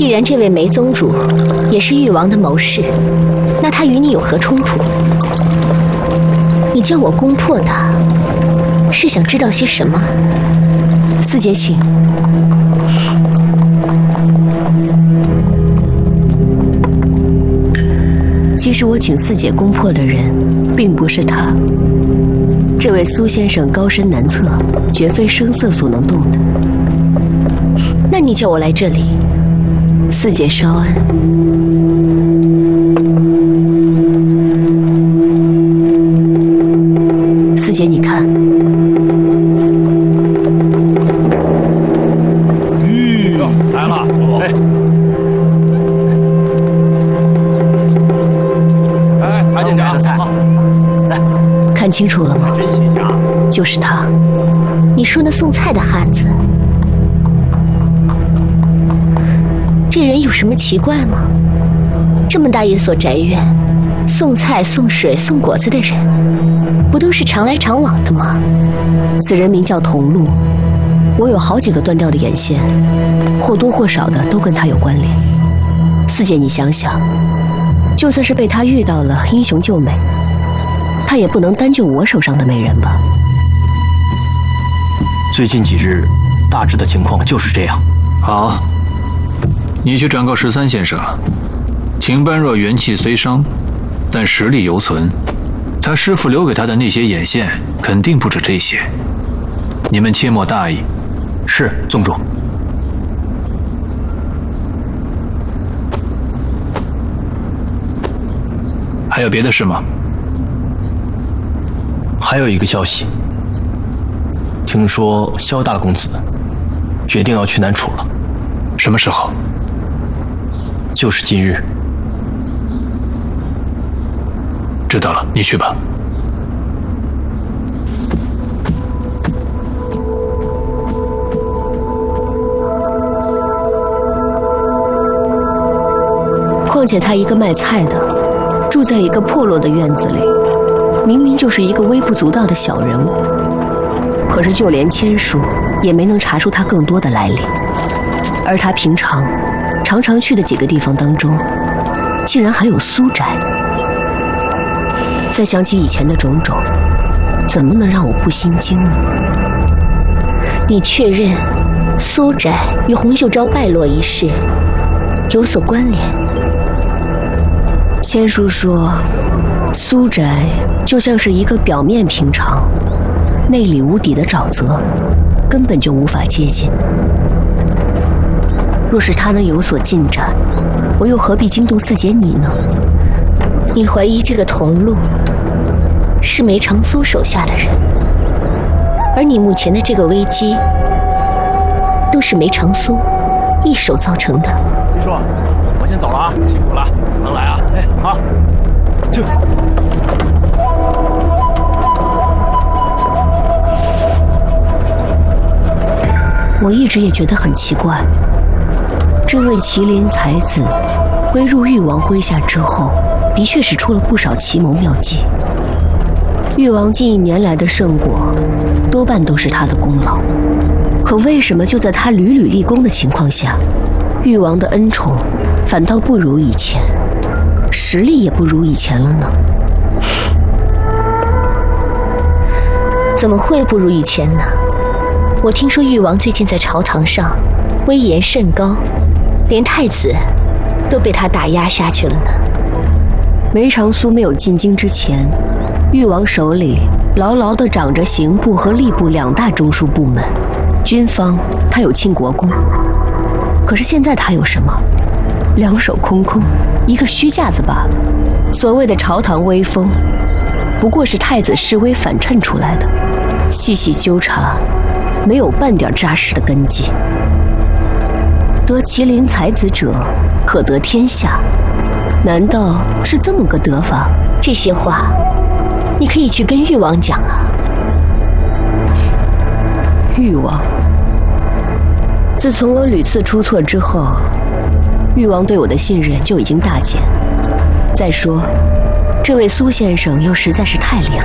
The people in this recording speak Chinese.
既然这位梅宗主也是誉王的谋士，那他与你有何冲突？你叫我攻破他，是想知道些什么？ 四姐，请。其实我请四姐攻破的人，并不是他。这位苏先生高深难测，绝非声色所能动的。 那你叫我来这里， 四姐稍安。四姐，你看。 来了，哎，韩店长的菜，来， 看清楚了吗？ 真新鲜啊！ 就是他。 你说那送菜的汉子，这人有什么奇怪吗？这么大一所宅院，送菜、送水、送果子的人，不都是常来常往的吗？ 此人名叫桐路，我有好几个断掉的眼线，或多或少的都跟他有关联。四姐，你想想，就算是被他遇到了英雄救美，他也不能单救我手上的美人吧？ 最近几日，大致的情况就是这样。 好，你去转告13先生，秦般若元气虽伤，但实力犹存。他师父留给他的那些眼线，肯定不止这些。你们切莫大意。 是，宗主。 还有别的事吗？ 还有一个消息，听说萧大公子决定要去南楚了。 什么时候？ 就是今日。 知道了，你去吧。 况且他一个卖菜的，住在一个破落的院子里，明明就是一个微不足道的小人物，可是就连千叔也没能查出他更多的来历。而他平常常去的几个地方当中，竟然还有苏宅。再想起以前的种种，怎么能让我不心惊呢？ 你确认苏宅与洪秀昭败落一事有所关联？ 千叔说，苏宅就像是一个表面平常、内里无底的沼泽，根本就无法接近。若是他能有所进展，我又何必惊动四姐你呢？ 你怀疑这个桐路是梅长苏手下的人，而你目前的这个危机都是梅长苏一手造成的。 李叔，我先走了啊，辛苦了，能来啊？哎，好，去。 我一直也觉得很奇怪，这位麒麟才子归入誉王麾下之后，的确是出了不少奇谋妙计。誉王近1年来的胜果，多半都是他的功劳。可为什么就在他屡屡立功的情况下，誉王的恩宠反倒不如以前，实力也不如以前了呢？ 怎么会不如以前呢？我听说誉王最近在朝堂上威严甚高，连太子都被他打压下去了呢。 梅长苏没有进京之前，誉王手里牢牢地掌着刑部和吏部2大中枢部门，军方他有庆国公，可是现在他有什么？2手空空，一个虚架子罢了。所谓的朝堂威风，不过是太子示威反衬出来的，细细纠察，没有半点扎实的根基。得麒麟才子者，可得天下，难道是这么个得法？ 这些话你可以去跟誉王讲啊。 誉王，自从我屡次出错之后，誉王对我的信任就已经大减。再说，这位苏先生又实在是太厉害。